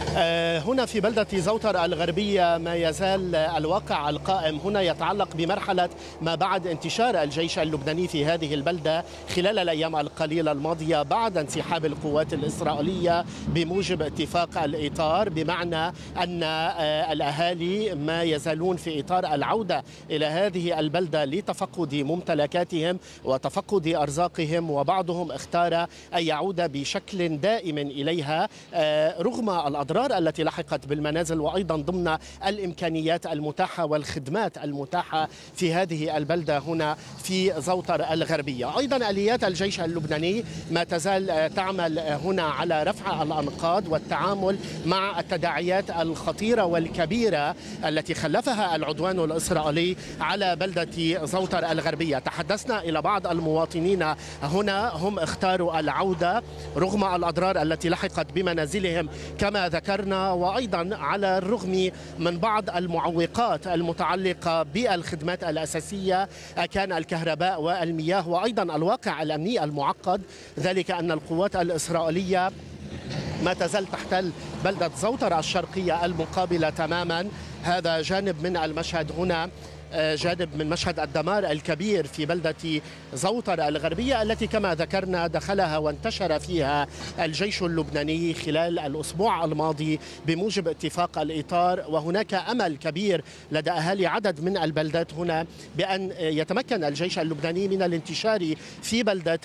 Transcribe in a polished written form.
هنا في بلدة زوطر الغربية ما يزال الواقع القائم هنا يتعلق بمرحلة ما بعد انتشار الجيش اللبناني في هذه البلدة خلال الأيام القليلة الماضية بعد انسحاب القوات الإسرائيلية بموجب اتفاق الإطار، بمعنى أن الأهالي ما يزالون في إطار العودة إلى هذه البلدة لتفقد ممتلكاتهم وتفقد أرزاقهم، وبعضهم اختار أن يعود بشكل دائم إليها رغم الأضرار التي لحقت بالمنازل، وأيضا ضمن الإمكانيات المتاحة والخدمات المتاحة في هذه البلدة هنا في زوطر الغربية. أيضا آليات الجيش اللبناني ما تزال تعمل هنا على رفع الأنقاض والتعامل مع التداعيات الخطيرة والكبيرة التي خلفها العدوان الإسرائيلي على بلدة زوطر الغربية. تحدثنا إلى بعض المواطنين هنا، هم اختاروا العودة رغم الأضرار التي لحقت بمنازلهم كما ذكرنا، وأيضا على الرغم من بعض المعوقات المتعلقة بالخدمات الأساسية كان الكهرباء والمياه، وأيضا الواقع الأمني المعقد، ذلك أن القوات الإسرائيلية ما تزال تحتل بلدة زوطر الشرقية المقابلة تماما. هذا جانب من المشهد هنا، جانب من مشهد الدمار الكبير في بلدة زوطر الغربية التي كما ذكرنا دخلها وانتشر فيها الجيش اللبناني خلال الأسبوع الماضي بموجب اتفاق الإطار. وهناك أمل كبير لدى أهالي عدد من البلدات هنا بأن يتمكن الجيش اللبناني من الانتشار في بلدات